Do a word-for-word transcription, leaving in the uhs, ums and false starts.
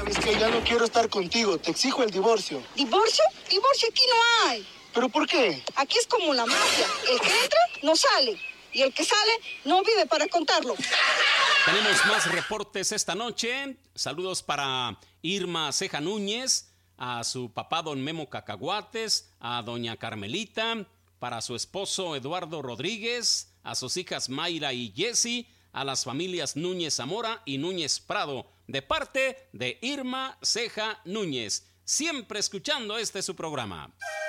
¿Sabes qué? Ya no quiero estar contigo. Te exijo el divorcio. ¿Divorcio? Divorcio aquí no hay. ¿Pero por qué? Aquí es como la mafia. El que entra, no sale. Y el que sale, no vive para contarlo. Tenemos más reportes esta noche. Saludos para Irma Ceja Núñez, a su papá don Memo Cacahuates, a doña Carmelita, para su esposo Eduardo Rodríguez, a sus hijas Mayra y Jessie, a las familias Núñez Zamora y Núñez Prado, de parte de Irma Ceja Núñez. Siempre escuchando este su programa.